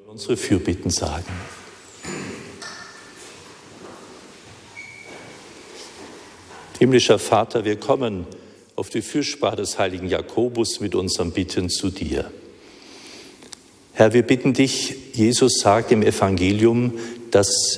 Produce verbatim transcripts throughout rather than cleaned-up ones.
Unsere Fürbitten sagen. Himmlischer Vater, wir kommen auf die Fürsprache des heiligen Jakobus mit unseren Bitten zu dir. Herr, wir bitten dich, Jesus sagt im Evangelium, dass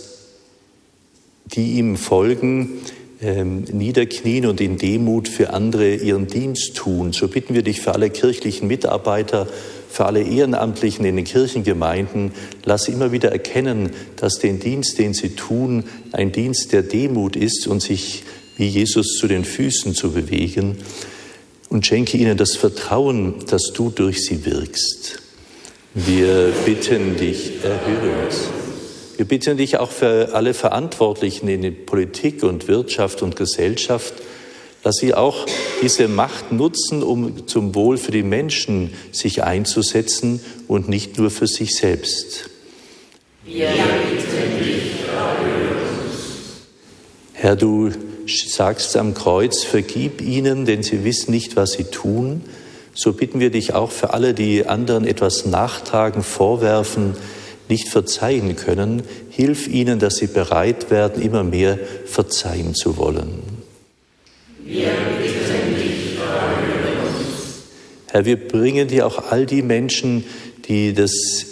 die ihm folgen, ähm, niederknien und in Demut für andere ihren Dienst tun. So bitten wir dich für alle kirchlichen Mitarbeiter, für alle Ehrenamtlichen in den Kirchengemeinden, lass sie immer wieder erkennen, dass den Dienst, den sie tun, ein Dienst der Demut ist und sich wie Jesus zu den Füßen zu bewegen, und schenke ihnen das Vertrauen, dass du durch sie wirkst. Wir bitten dich, erhöre uns. Wir bitten dich auch für alle Verantwortlichen in der Politik und Wirtschaft und Gesellschaft, dass sie auch diese Macht nutzen, um zum Wohl für die Menschen sich einzusetzen und nicht nur für sich selbst. Wir bitten dich, erhöre uns. Herr, du sagst am Kreuz, vergib ihnen, denn sie wissen nicht, was sie tun. So bitten wir dich auch für alle, die anderen etwas nachtragen, vorwerfen, nicht verzeihen können. Hilf ihnen, dass sie bereit werden, immer mehr verzeihen zu wollen. Wir bitten dich, erhöre uns. Herr, wir bringen dir auch all die Menschen, die das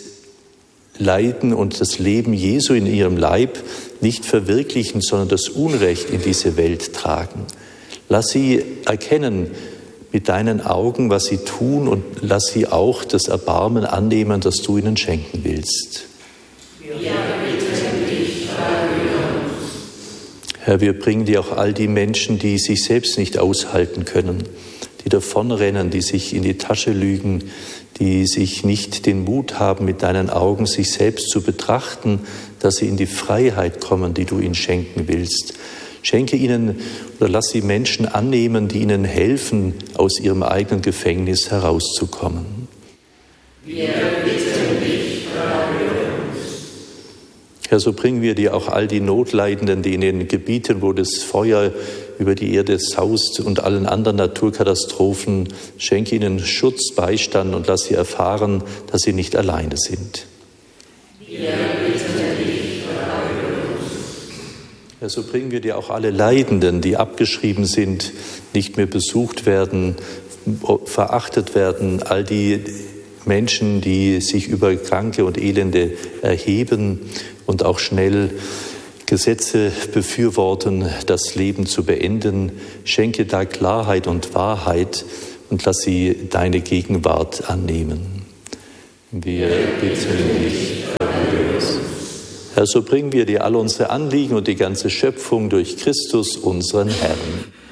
Leiden und das Leben Jesu in ihrem Leib nicht verwirklichen, sondern das Unrecht in diese Welt tragen. Lass sie erkennen mit deinen Augen, was sie tun, und lass sie auch das Erbarmen annehmen, das du ihnen schenken willst. Wir bitten dich, erhöre uns. Herr, wir bringen dir auch all die Menschen, die sich selbst nicht aushalten können, die davonrennen, die sich in die Tasche lügen, die sich nicht den Mut haben, mit deinen Augen sich selbst zu betrachten, dass sie in die Freiheit kommen, die du ihnen schenken willst. Schenke ihnen oder lass sie Menschen annehmen, die ihnen helfen, aus ihrem eigenen Gefängnis herauszukommen. Wir bitten dich, erhöre uns. Herr, so bringen wir dir auch all die Notleidenden, die in den Gebieten, wo das Feuer über die Erde saust, und allen anderen Naturkatastrophen, schenke ihnen Schutz, Beistand und lass sie erfahren, dass sie nicht alleine sind. Wir bitten dich, erhöre uns. Ja, so bringen wir dir auch alle Leidenden, die abgeschrieben sind, nicht mehr besucht werden, verachtet werden, all die Menschen, die sich über Kranke und Elende erheben und auch schnell Gesetze befürworten, das Leben zu beenden. Schenke da Klarheit und Wahrheit und lass sie deine Gegenwart annehmen. Wir bitten dich, erhöre uns. Herr, so bringen wir dir all unsere Anliegen und die ganze Schöpfung durch Christus, unseren Herrn.